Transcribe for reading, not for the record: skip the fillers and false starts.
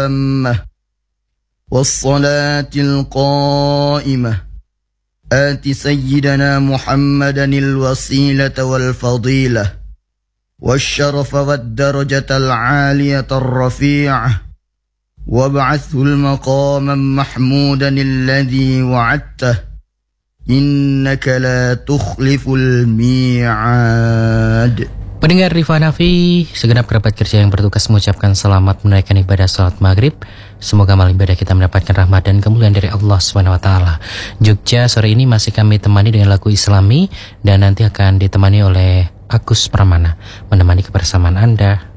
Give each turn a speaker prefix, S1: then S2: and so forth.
S1: التامة والصلاة القائمة آت سيدنا محمدا الوسيلة والفضيلة والشرف والدرجة العالية الرفيعة وابعثه المقاما محمودا الذي وعدته إنك لا تخلف الميعاد.
S2: Pendengar Rifa Hanafi, segenap kerabat kerja yang bertugas mengucapkan selamat menunaikan ibadah salat maghrib. Semoga malam ibadah kita mendapatkan rahmat dan kemuliaan dari Allah SWT. Jogja sore ini masih kami temani dengan lagu Islami dan nanti akan ditemani oleh Agus Pramana menemani kebersamaan Anda.